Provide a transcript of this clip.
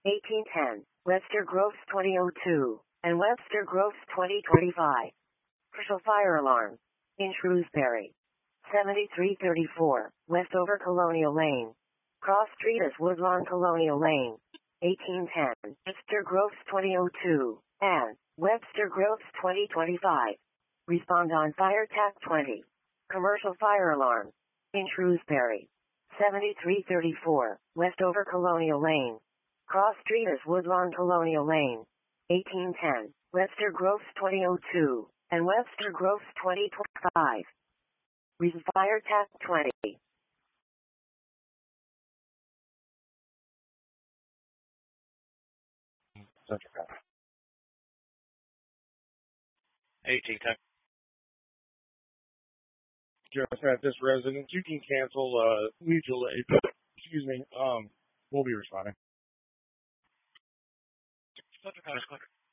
1810, Webster Groves 2002, and Webster Groves 2025. Commercial fire alarm. In Shrewsbury. 7334, Westover Colonial Lane. Cross Street is Woodlawn Colonial Lane. 1810, Webster Groves 2002, and Webster Groves 2025. Respond on Fire TAC 20. Commercial fire alarm. In Shrewsbury. 7334, Westover Colonial Lane. Cross Street is Woodlawn Colonial Lane. 1810, Webster Groves 2002, and Webster Groves 2025. Fire TAC 20. 1810. Just at this residence, you can cancel mutual aid. Excuse me. We'll be responding. Central County Clinic.